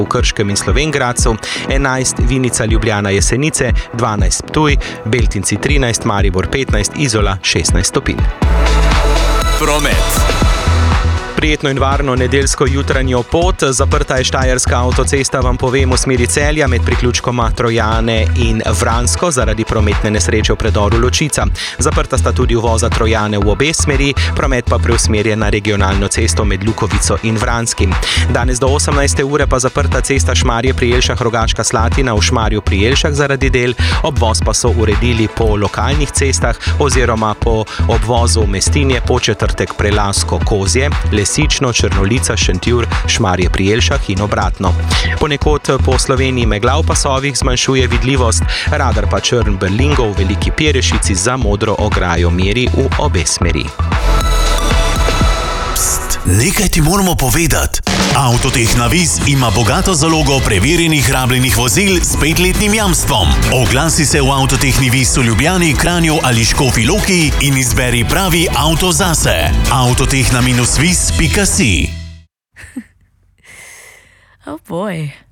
v Krškem in Slovenj Gradcu, 11 Vinica Ljubljana Jesenice, 12 Ptuj, Beltinci 13, Maribor 15, Izola 16 stopinj. Promet. Prijetno in varno nedeljsko jutranjo pot. Zaprta je Štajerska avtocesta, vam povem, v smeri Celja med priključkoma Trojane in Vransko zaradi prometne nesreče v predoru Ločica. Zaprta sta tudi uvoza Trojane v obe smeri, promet pa preusmerjen na regionalno cesto med Lukovico in Vranskim. Danes do 18. ure pa zaprta cesta Šmarje pri Jelšah Rogaška Slatina v Šmarju pri Jelšah zaradi del, obvoz pa so uredili po lokalnih cestah oziroma po obvozu Mestinje, Podčetrtek, Prelasko, Kozje, Lesično, Črnolica, Šentjur, Šmarje pri Jelšah in obratno. Ponekod po Sloveniji megla v pasovih zmanjšuje vidljivost, radar pa črn Berlingo v Veliki Perešici za modro ograjo meri v obe smeri. Pst, nekaj ti moramo povedati. Avtotehna Vis ima bogato zalogo preverjenih rabljenih vozil s 5-letnim jamstvom. Oglasi se v Avtotehni Vis v Ljubljani, Kranju ali Škofji Loki in izberi pravi avto zase. Avtotehna-vis.si Oh boy.